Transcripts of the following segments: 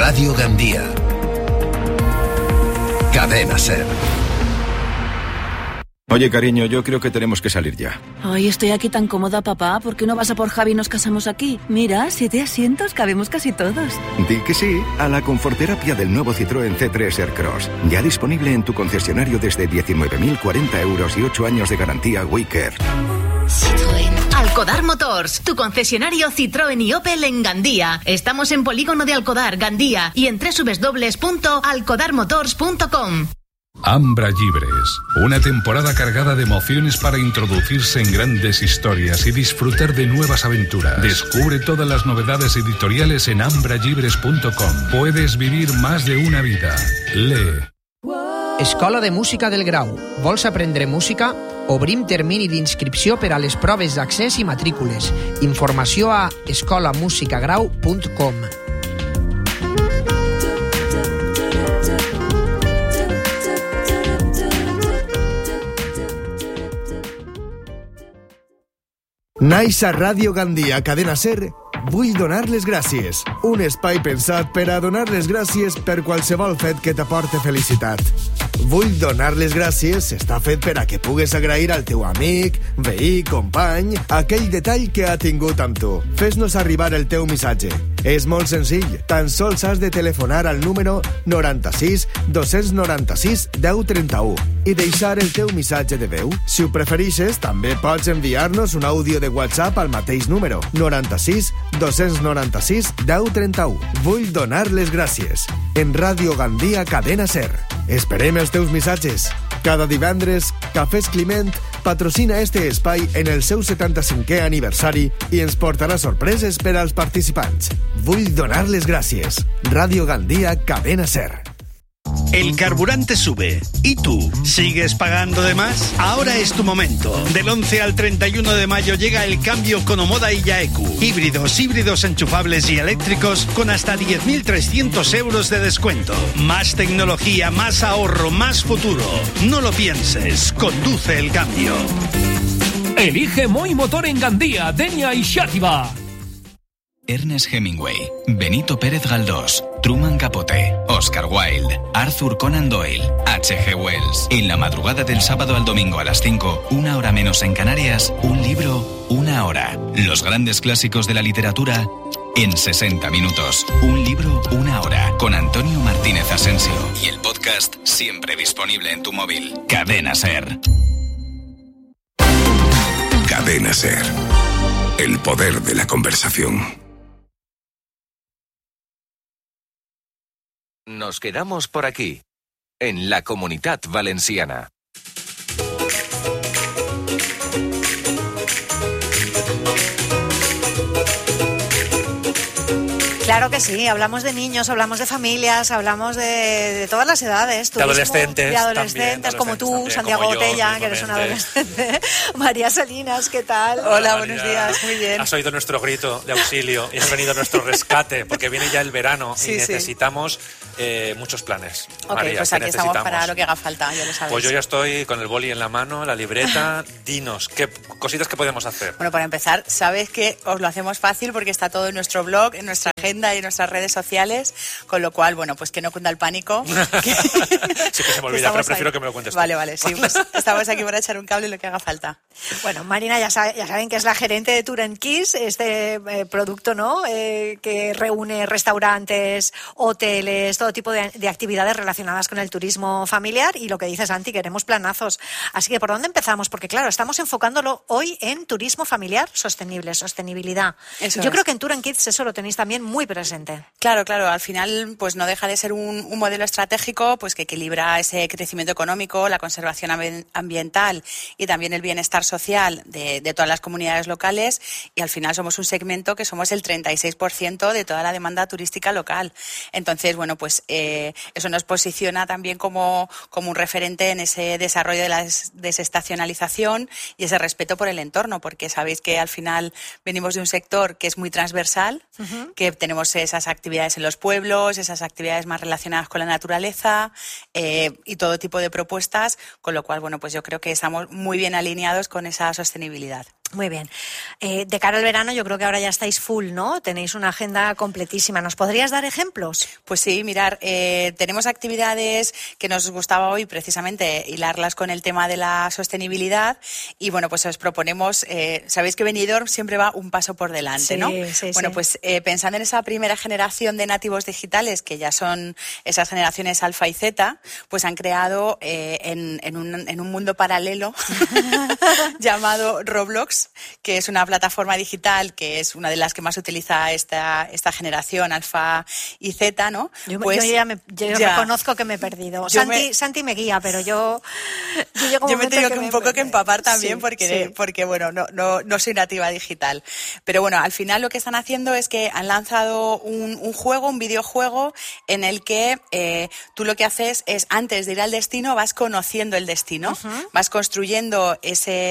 Radio Gandía. Cadena SER. Oye, cariño, yo creo que tenemos que salir ya. Ay, estoy aquí tan cómoda, papá. ¿Por qué no vas a por Javi y nos casamos aquí? Mira, 7 asientos, cabemos casi todos. Di que sí a la conforterapia del nuevo Citroën C3 Aircross. Ya disponible en tu concesionario desde 19.040 euros y 8 años de garantía WeCare. Citroën. Alcodar Motors, tu concesionario Citroën y Opel en Gandía. Estamos en Polígono de Alcodar, Gandía, y en www.alcodarmotors.com. Ambra Llibres, una temporada cargada de emociones para introducirse en grandes historias y disfrutar de nuevas aventuras. Descubre todas las novedades editoriales en ambrallibres.com. Puedes vivir más de una vida. Lee. Escola de Música del Grau. Vols aprendre música? Obrim termini d'inscripció per a les proves d'accés i matrícules. Informació a escolamusicagrau.com. Naix a Ràdio Gandia, Cadena SER, vull donar les gràcies. Un espai pensat per a donar les gràcies per qualsevol fet que t'aporte felicitat. Vull donar les gràcies està fet per a que pugues agrair al teu amic, veí, company, aquell detall que ha tingut amb tu. Fes-nos arribar el teu missatge. És molt senzill. Tan sols has de telefonar al número 96 296 1031 i deixar el teu missatge de veu. Si ho preferixes, també pots enviar-nos un àudio de WhatsApp al mateix número 96 296 1031. Vull donar les gràcies. En Ràdio Gandia, Cadena SER. Esperem els teus missatges. Cada divendres, Cafès Climent patrocina este espai en el seu 75è aniversari i ens portarà sorpreses per als participants. Vull donar les gràcies. Ràdio Gandia, Cadena SER. El carburante sube. ¿Y tú? ¿Sigues pagando de más? Ahora es tu momento. Del 11 al 31 de mayo llega el cambio con Omoda y Yaeku. Híbridos enchufables y eléctricos con hasta 10.300 euros de descuento. Más tecnología, más ahorro, más futuro. No lo pienses. Conduce el cambio. Elige Moi Motor en Gandía, Denia y Xàtiva. Ernest Hemingway, Benito Pérez Galdós, Truman Capote, Oscar Wilde, Arthur Conan Doyle, H.G. Wells. En la madrugada del sábado al domingo a las 5, una hora menos en Canarias, un libro, una hora. Los grandes clásicos de la literatura en 60 minutos. Un libro, una hora. Con Antonio Martínez Asensio. Y el podcast siempre disponible en tu móvil. Cadena SER. Cadena SER. El poder de la conversación. Nos quedamos por aquí, en la Comunitat Valenciana. Claro que sí, hablamos de niños, hablamos de familias, hablamos de todas las edades. De adolescentes. De adolescentes como tú, también, Santiago Botella, que eres un adolescente. María Salinas, ¿qué tal? Hola, buenos días, muy bien. Has oído nuestro grito de auxilio y has venido a nuestro rescate, porque viene ya el verano y necesitamos muchos planes. Ok, María, pues aquí estamos para lo que haga falta, ya lo sabes. Pues yo ya estoy con el boli en la mano, la libreta. Dinos, ¿qué cositas que podemos hacer? Bueno, para empezar, sabes que os lo hacemos fácil porque está todo en nuestro blog, en nuestra agenda y en nuestras redes sociales, con lo cual, bueno, pues que no cunda el pánico. Sí que se me olvida, pero prefiero que me lo cuentes tú. Vale, sí, pues estamos aquí para echar un cable y lo que haga falta. Bueno, Marina, ya saben que es la gerente de Tour & Kiss, este producto, ¿no? Que reúne restaurantes, hoteles, todo tipo de actividades relacionadas con el turismo familiar, y lo que dice Santi, queremos planazos. Así que, ¿por dónde empezamos? Porque, claro, estamos enfocándolo hoy en turismo familiar sostenible, sostenibilidad. Yo creo que en Tour & Kids eso lo tenéis también muy presente. Claro, al final pues no deja de ser un modelo estratégico pues que equilibra ese crecimiento económico, la conservación ambiental y también el bienestar social de todas las comunidades locales, y al final somos un segmento que somos el 36% de toda la demanda turística local. Entonces, bueno, pues eso nos posiciona también como un referente en ese desarrollo de la desestacionalización y ese respeto por el entorno, porque sabéis que al final venimos de un sector que es muy transversal, que tenemos esas actividades en los pueblos, esas actividades más relacionadas con la naturaleza y todo tipo de propuestas, con lo cual, bueno, pues yo creo que estamos muy bien alineados con esa sostenibilidad. Muy bien. De cara al verano, yo creo que ahora ya estáis full, ¿no? Tenéis una agenda completísima. ¿Nos podrías dar ejemplos? Pues sí, mirar, tenemos actividades que nos gustaba hoy precisamente hilarlas con el tema de la sostenibilidad y bueno, pues os proponemos, sabéis que Benidorm siempre va un paso por delante, ¿no? Sí, bueno, pues pensando en esa primera generación de nativos digitales, que ya son esas generaciones alfa y zeta, pues han creado en un mundo paralelo llamado Roblox, que es una plataforma digital que es una de las que más utiliza esta generación alfa y zeta, ¿no? Yo reconozco que me he perdido. Santi me guía, pero yo me he tenido un poco que empapar también porque bueno, no soy nativa digital. Pero bueno, al final lo que están haciendo es que han lanzado un videojuego en el que tú lo que haces es, antes de ir al destino, vas conociendo el destino, vas construyendo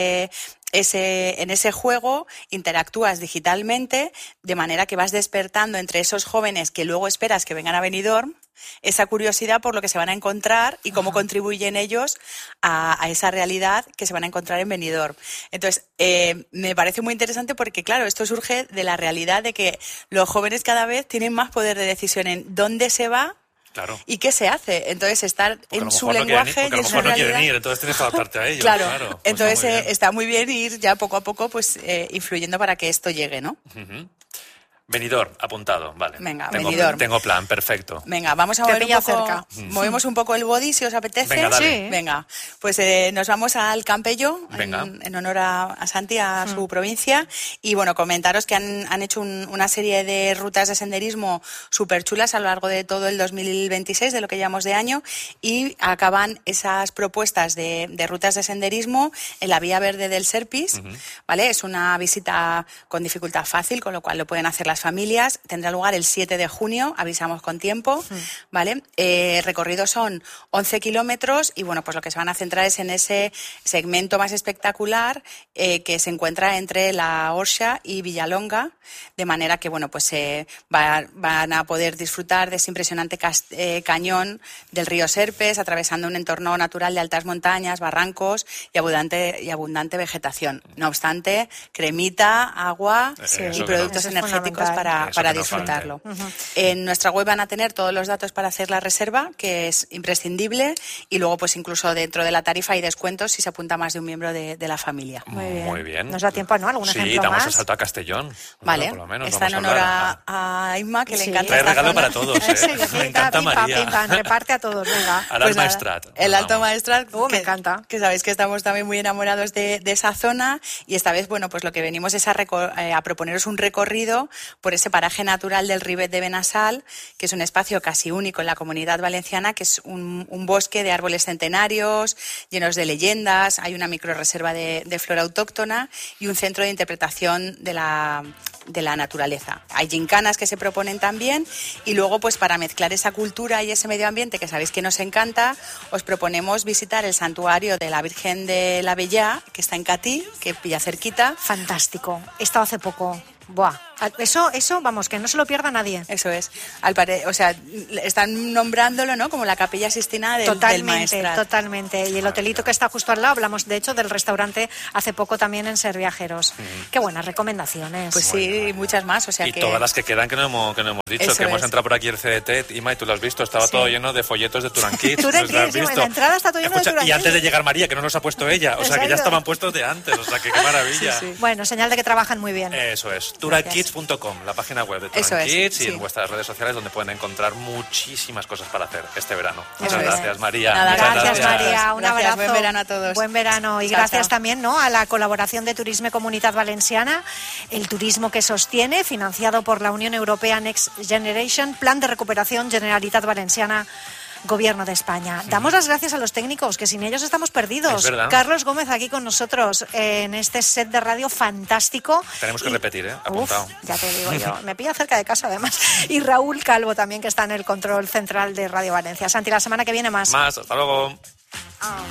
en ese juego, interactúas digitalmente, de manera que vas despertando entre esos jóvenes que luego esperas que vengan a Benidorm esa curiosidad por lo que se van a encontrar y cómo contribuyen ellos a esa realidad que se van a encontrar en Benidorm. Entonces, me parece muy interesante porque, claro, esto surge de la realidad de que los jóvenes cada vez tienen más poder de decisión en dónde se va. Claro. ¿Y qué se hace? Entonces, estar en su lenguaje y en su realidad. A lo mejor no quieren ir, entonces tienes que adaptarte a ellos. Claro. Entonces, está muy bien ir ya poco a poco pues influyendo para que esto llegue, ¿no? Uh-huh. Benidorm, apuntado, vale. Venga, Benidorm. Tengo plan, perfecto. Venga, vamos a mover un poco, movemos un poco el body, si os apetece. Venga, dale. Sí. Venga, pues nos vamos al Campello, en honor a Santi, a su provincia. Y bueno, comentaros que han hecho una serie de rutas de senderismo súper chulas a lo largo de todo el 2026, de lo que llevamos de año, y acaban esas propuestas de rutas de senderismo en la Vía Verde del Serpis, ¿vale? Es una visita con dificultad fácil, con lo cual lo pueden hacer las familias. Tendrá lugar el 7 de junio, avisamos con tiempo, ¿vale? Recorridos son 11 kilómetros y bueno, pues lo que se van a centrar es en ese segmento más espectacular que se encuentra entre la Orxa y Villalonga, de manera que bueno, pues van a poder disfrutar de ese impresionante cañón del río Serpes, atravesando un entorno natural de altas montañas, barrancos y abundante vegetación. No obstante, cremita, agua y productos energéticos para disfrutarlo. En nuestra web van a tener todos los datos para hacer la reserva, que es imprescindible, y luego pues incluso dentro de la tarifa hay descuentos si se apunta más de un miembro de la familia. Muy bien. ¿Nos da tiempo, no? ¿Algún ejemplo más? Sí, damos el salto a Castellón. Vale, por lo menos, está en honor a Inma, que le encanta. Trae regalo para todos, me encanta María. Reparte a todos, venga. Al Alto Maestrat. El Alto Maestrat, me encanta. Que sabéis que estamos también muy enamorados de esa zona, y esta vez, bueno, pues lo que venimos es a proponeros un recorrido por ese paraje natural del Rivet de Benassal, que es un espacio casi único en la Comunidad Valenciana, que es un bosque de árboles centenarios, llenos de leyendas, hay una microrreserva de flora autóctona y un centro de interpretación de la naturaleza. Hay gincanas que se proponen también, y luego pues para mezclar esa cultura y ese medio ambiente que sabéis que nos encanta, os proponemos visitar el santuario de la Virgen de la Bellá, que está en Catí, que pilla cerquita. Fantástico. He estado hace poco. Buah. Eso, vamos, que no se lo pierda nadie. Eso es. O sea, están nombrándolo, ¿no? Como la Capilla Sistina del Maestrat. Totalmente. Y el hotelito que está justo al lado, hablamos de hecho del restaurante hace poco también en Ser Viajeros. Qué buenas recomendaciones. Pues sí, y muchas más. O sea, y todas las que quedan que no hemos dicho, que hemos entrado por aquí el CDT, Ima, y tú lo has visto, estaba todo lleno de folletos de Turankids. En la entrada está todo lleno de Turankids. Y antes de llegar María, que no nos ha puesto ella, o sea, que ya estaban puestos de antes, o sea, que qué maravilla. Sí. Bueno, señal de que trabajan muy bien. Eso es. Turankids.com, la página web de Turankids, y en vuestras redes sociales, donde pueden encontrar muchísimas cosas para hacer este verano. Muchas gracias, María. Gracias, María. Un abrazo. Buen verano a todos. Buen verano. Y gracias también, ¿no?, a la colaboración de Turisme Comunitat Valenciana, el turismo que sostiene, financiado por la Unión Europea Next Generation, Plan de Recuperación Generalitat Valenciana, Gobierno de España. Damos las gracias a los técnicos, que sin ellos estamos perdidos. Carlos Gómez aquí con nosotros en este set de radio fantástico. Tenemos que repetir, apuntado. Ya te digo yo, me pilla cerca de casa además. Y Raúl Calvo también, que está en el control central de Radio Valencia. Santi, la semana que viene más. Hasta luego.